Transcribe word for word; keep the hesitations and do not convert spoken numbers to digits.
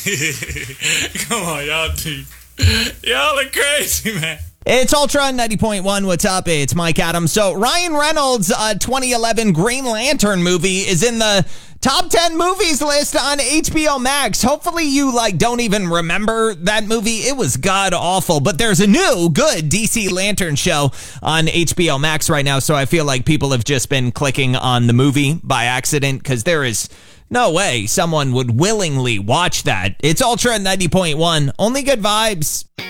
Come on, y'all do. Y'all are crazy, man. It's Ultra ninety point one. What's up? It's Mike Adams. So Ryan Reynolds' uh, twenty eleven Green Lantern movie is in the top ten movies list on H B O Max. Hopefully you like don't even remember that movie. It was god awful, but there's a new good D C Lantern show on H B O Max right now, so I feel like people have just been clicking on the movie by accident because there is no way someone would willingly watch that. It's Ultra ninety point one. Only good vibes.